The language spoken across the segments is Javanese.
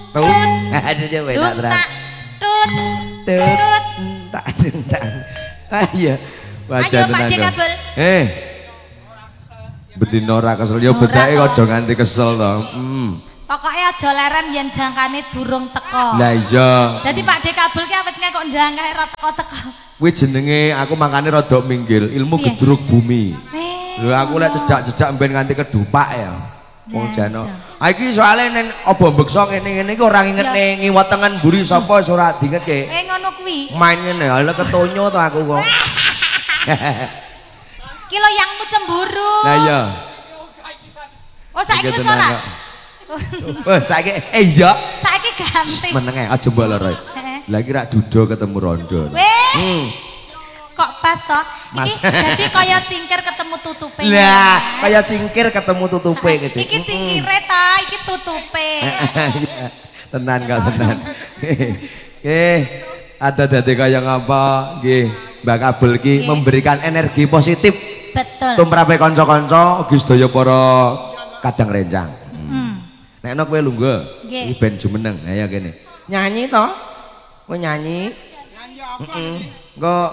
Tut. Aduh coba tak terang. Tut. Tut. Tak dendang. Ayo. Ayo Pak D kabel. Bedino ora kesel ya bedake aja nganti kesel to. Pokoknya aja leren yen jangkane durung teko. Lah iya. Dadi Pak D kabel ki awet kok jangkae ora teko-teko. Kuwi jenenge aku makane rada minggil, ilmu gedruk bumi. Lho aku lek jejak-jejak mben nganti kedupak ya. Wong jano. Ha iki soalé nen obo mbeksa ngene-ngene iki ora ngingetne ngiwetengen mburi sapa wis ora diingetke. Ngono kuwi. Main ngene lha ketonyo to aku kok. Ki lo yangmu cemburu. Lah iya. Oh saiki wis ora. Wah saiki iya. Saiki ganti. Menenge aja mbalor. Lah iki rak dudo ketemu rondo. Kok pas toh? Iki dadi kaya cingkir ketemu tutupe. Lah, kaya cingkir ketemu tutupe gitu. Iki cingkire ta, iki tutupe. Tenan kok tenan. Ada dadi kaya ngapa nggih, Mbak Kabel ki memberikan energi positif. Betul. Tumrape kanca-kanca ugi sedaya para kadang rencang. Nek ana kowe lungguh, iki ben jumeneng. Ayo kene. Nyanyi to? Kowe nyanyi? Nyanyi apa? Kok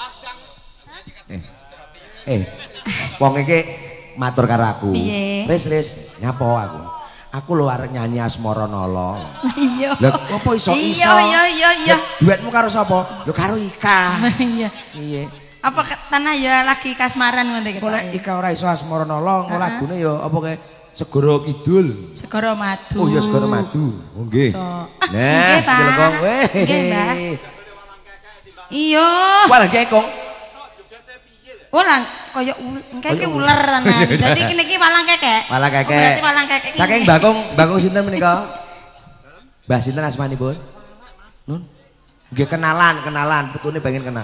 wong iki matur karo aku. Ris nyapa aku. Aku lho arep nyanyi Asmara Nala. Iya. Lah opo iso-iso? Iya. Duetmu karo sapa? Lho karo Ika. Iya. Iya. Apa tanah ya lagi kasmaran ngono iki. Kok nek Ika ora iso Asmara Nala, engko lagune ya apa kae Segara Kidul. Segara Madu. Oh iya Segara Madu. Oh nggih. Nah, Pak. Nggih, Mbak. Iya. Wah kekong. Oh lang kaya engke ular tenan. Dadi kene iki walang kekek. Walang kekek. Berarti walang kekek. Saking Bakung sinten menika? Mbah sinten asmanipun? Nun. Nggih kenalan, putune pengen kenal.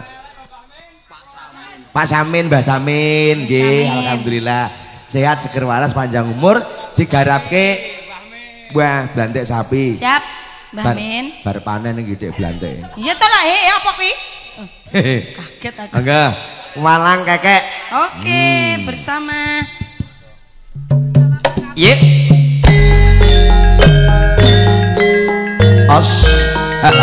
Pak Samin, Mbah Samin, nggih alhamdulillah. Sehat seger waras panjang umur digarapke buah blantik sapi. Siap, Mbah Min. Bar panen iki Dik blantik. Iya to lah, apa kuwi? Kaget aku. Enggak. Walang kekek. Oke, bersama. Yep. Os.